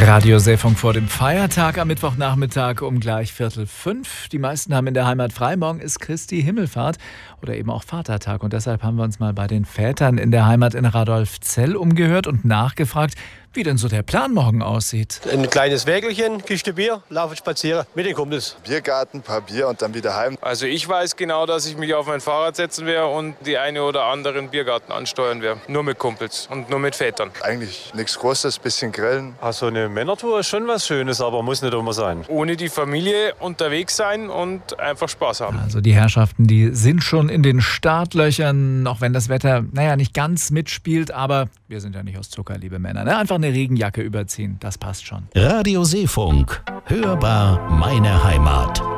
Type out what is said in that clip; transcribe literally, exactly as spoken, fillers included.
Radiosendung vor dem Feiertag am Mittwochnachmittag um gleich Viertel fünf. Die meisten haben in der Heimat frei. Morgen ist Christi Himmelfahrt oder eben auch Vatertag. Und deshalb haben wir uns mal bei den Vätern in der Heimat in Radolfzell umgehört und nachgefragt, wie denn so der Plan morgen aussieht. Ein kleines Wägelchen, Kiste Bier, laufe spazieren mit den Kumpels. Biergarten, paar Bier und dann wieder heim. Also ich weiß genau, dass ich mich auf mein Fahrrad setzen werde und die eine oder anderen Biergarten ansteuern werde. Nur mit Kumpels und nur mit Vätern. Eigentlich nichts Großes, bisschen grillen. Also eine Männertour ist schon was Schönes, aber muss nicht immer sein. Ohne die Familie unterwegs sein und einfach Spaß haben. Also die Herrschaften, die sind schon in den Startlöchern, auch wenn das Wetter, naja, nicht ganz mitspielt, aber wir sind ja nicht aus Zucker, liebe Männer. Ne? Einfach eine Regenjacke überziehen, das passt schon. Radiosendung. Hörbar meine Heimat.